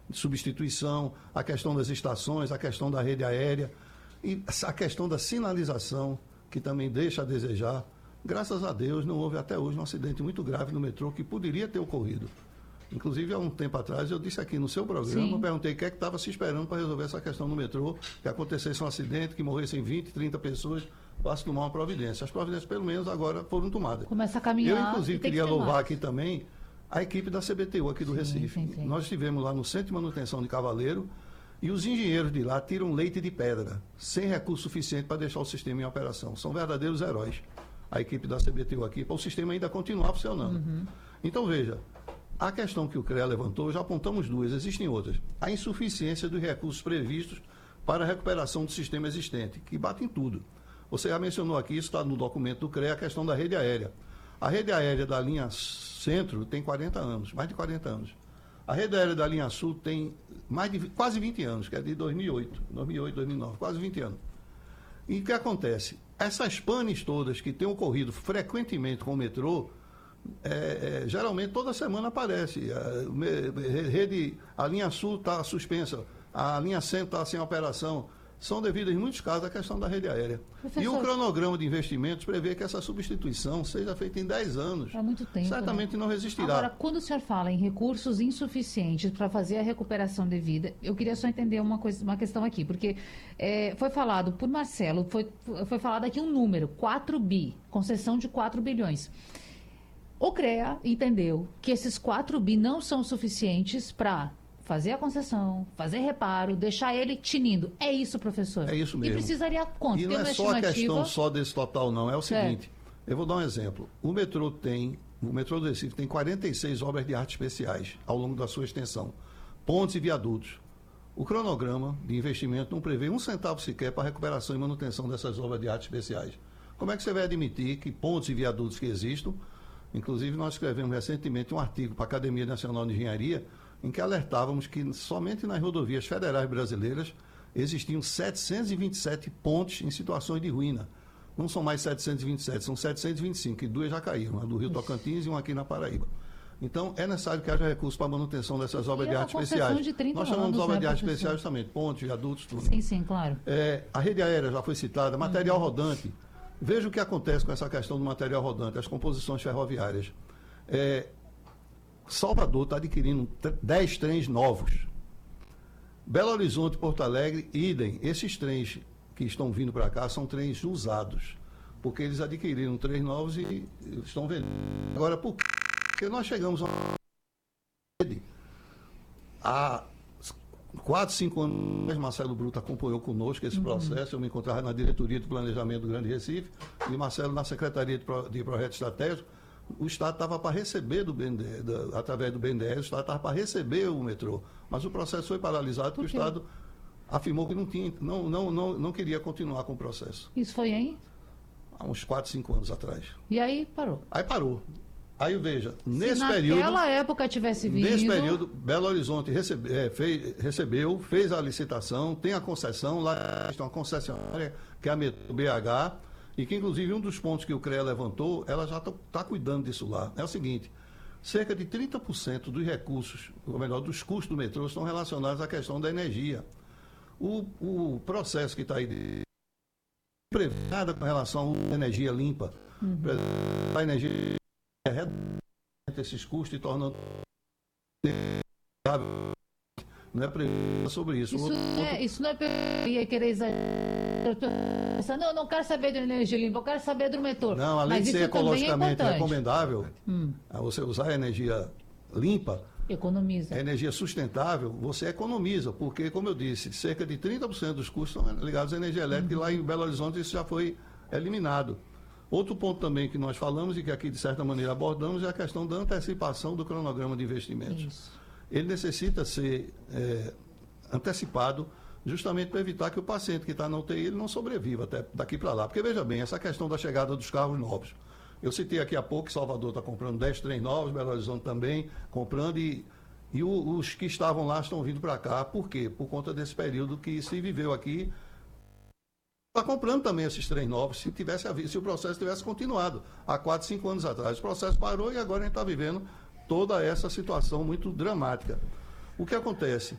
de substituição, a questão das estações, a questão da rede aérea e a questão da sinalização, que também deixa a desejar. Graças a Deus, não houve até hoje um acidente muito grave no metrô que poderia ter ocorrido. Inclusive, há um tempo atrás, eu disse aqui no seu programa, eu perguntei o que é que estava se esperando para resolver essa questão no metrô, que acontecesse um acidente, que morressem 20, 30 pessoas, para se tomar uma providência. As providências, pelo menos, agora foram tomadas. Começa a caminhar. Eu, inclusive, queria louvar aqui também a equipe da CBTU aqui do Recife. Sim. Nós estivemos lá no Centro de Manutenção de Cavaleiro e os engenheiros de lá tiram leite de pedra, sem recurso suficiente para deixar o sistema em operação. São verdadeiros heróis, a equipe da CBTU aqui, para o sistema ainda continuar funcionando. Então, veja, a questão que o CREA levantou, já apontamos duas, existem outras. A insuficiência dos recursos previstos para a recuperação do sistema existente, que bate em tudo. Você já mencionou aqui, isso está no documento do CREA, a questão da rede aérea. A rede aérea da linha Centro tem 40 anos, mais de 40 anos. A rede aérea da linha Sul tem quase 20 anos, que é de 2008, 2009, quase 20 anos. E o que acontece? Essas panes todas que têm ocorrido frequentemente com o metrô, geralmente toda semana aparece. A linha Sul está suspensa, a linha Centro está sem operação. São devidas, em muitos casos, à questão da rede aérea. Professor, e o cronograma de investimentos prevê que essa substituição seja feita em 10 anos. Há muito tempo. Certamente, né? Não resistirá. Agora, quando o senhor fala em recursos insuficientes para fazer a recuperação devida, eu queria só entender uma questão aqui, porque foi falado por Marcelo, foi falado aqui um número, 4 bi, concessão de 4 bilhões. O CREA entendeu que esses 4 bi não são suficientes para fazer a concessão, fazer reparo, deixar ele tinindo. É isso, professor? É isso mesmo. E precisaria quanto? E não é só a questão só desse total, não. É o seguinte, eu vou dar um exemplo. O metrô do Recife tem 46 obras de arte especiais ao longo da sua extensão. Pontes e viadutos. O cronograma de investimento não prevê um centavo sequer para a recuperação e manutenção dessas obras de arte especiais. Como é que você vai admitir que pontes e viadutos que existam, inclusive nós escrevemos recentemente um artigo para a Academia Nacional de Engenharia, em que alertávamos que somente nas rodovias federais brasileiras existiam 727 pontes em situações de ruína. Não são mais 727, são 725, e 2 já caíram, a do Rio Tocantins e uma aqui na Paraíba. Então, é necessário que haja recursos para a manutenção dessas obras de arte especiais. Nós chamamos de obras de arte especiais justamente, pontes, viadutos, tudo. Sim, claro. A rede aérea já foi citada, material rodante. Veja o que acontece com essa questão do material rodante, as composições ferroviárias. Salvador está adquirindo 10 trens novos. Belo Horizonte, Porto Alegre, idem. Esses trens que estão vindo para cá são trens usados, porque eles adquiriram trens novos e estão vendendo. Agora, por quê? Porque nós chegamos há 4, 5 anos, Marcelo Bruto acompanhou conosco esse processo, eu me encontrava na diretoria de planejamento do Grande Recife, e Marcelo na Secretaria de Projeto Estratégico. O Estado estava para receber do BNDES, através do BNDES, o Estado estava para receber o metrô, mas o processo foi paralisado porque o Estado afirmou que não queria continuar com o processo. Isso foi há uns 4, 5 anos atrás. E aí parou? Aí parou. Aí veja, nesse período... Se naquela época tivesse vindo... Nesse período, Belo Horizonte fez a licitação, tem a concessão, lá tem uma concessionária, que é a Metrô BH, e que, inclusive, um dos pontos que o CREA levantou, ela já está cuidando disso lá. É o seguinte, cerca de 30% dos recursos, ou melhor, dos custos do metrô, estão relacionados à questão da energia. O processo que está aí, prevê nada com relação à energia limpa, a energia esses custos e tornando não é previsão sobre isso. Isso não é querer exagerar. Não quero saber de energia limpa, eu quero saber do metrô. Não, além de ser ecologicamente recomendável, você usar energia limpa, economiza. A energia sustentável, você economiza, porque, como eu disse, cerca de 30% dos custos são ligados à energia elétrica, e lá em Belo Horizonte isso já foi eliminado. Outro ponto também que nós falamos e que aqui, de certa maneira, abordamos é a questão da antecipação do cronograma de investimentos. Isso. Ele necessita ser antecipado justamente para evitar que o paciente que está na UTI ele não sobreviva até daqui para lá. Porque, veja bem, essa questão da chegada dos carros novos. Eu citei aqui há pouco que Salvador está comprando 10 trens novos, Belo Horizonte também comprando, e os que estavam lá estão vindo para cá. Por quê? Por conta desse período que se viveu aqui. Está comprando também esses trens novos, se o processo tivesse continuado há 4, 5 anos atrás. O processo parou e agora a gente está vivendo toda essa situação muito dramática. O que acontece?